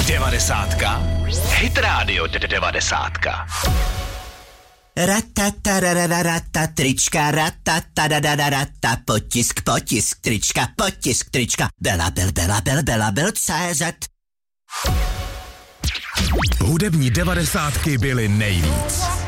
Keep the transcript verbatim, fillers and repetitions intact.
Devadesátka. Hit Radio devadesátka. Ratatarararata, trička, ratatarararata, potisk, potisk, trička, potisk, trička, belabel, belabel, belabel, C Z. Hudební devadesátky byly nejvíc.